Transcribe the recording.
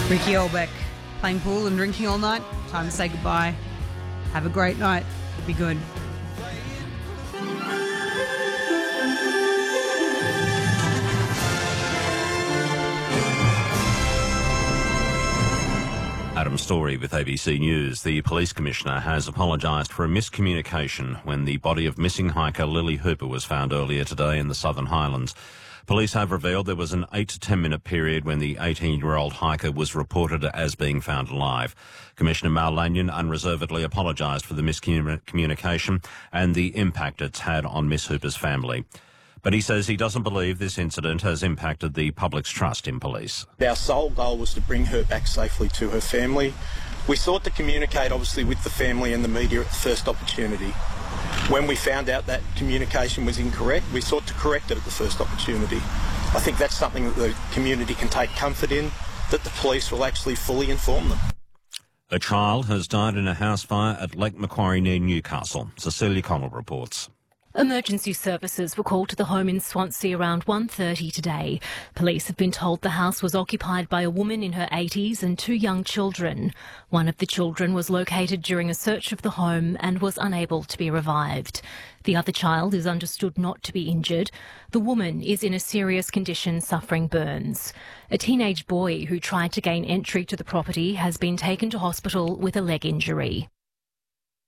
Ricky Olbeck, playing pool and drinking all night. Time to say goodbye. Have a great night. Be good. Adam Story with ABC News. The Police Commissioner has apologised for a miscommunication when the body of missing hiker Lily Hooper was found earlier today in the Southern Highlands. Police have revealed there was an 8 to 10 minute period when the 18-year-old hiker was reported as being found alive. Commissioner Mal Lanyon unreservedly apologised for the miscommunication and the impact it's had on Miss Hooper's family. But he says he doesn't believe this incident has impacted the public's trust in police. Our sole goal was to bring her back safely to her family. We sought to communicate, obviously, with the family and the media at the first opportunity. When we found out that communication was incorrect, we sought to correct it at the first opportunity. I think that's something that the community can take comfort in, that the police will actually fully inform them. A child has died in a house fire at Lake Macquarie near Newcastle. Cecilia Connell reports. Emergency services were called to the home in Swansea around 1:30 today. Police have been told the house was occupied by a woman in her 80s and 2 young children. One of the children was located during a search of the home and was unable to be revived. The other child is understood not to be injured. The woman is in a serious condition, suffering burns. A teenage boy who tried to gain entry to the property has been taken to hospital with a leg injury.